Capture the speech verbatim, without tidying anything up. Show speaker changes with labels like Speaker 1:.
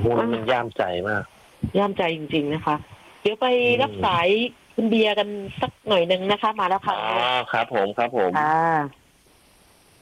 Speaker 1: พวกนั้นมันย่ามใจมาก
Speaker 2: ย่ามใจจริงๆนะคะเดี๋ยวไปรับสายคุณเบียร์กันสักหน่อยหนึ่งนะคะมาแล้วค่ะ
Speaker 1: อ๋อครับผมครับผม
Speaker 2: ค่ะ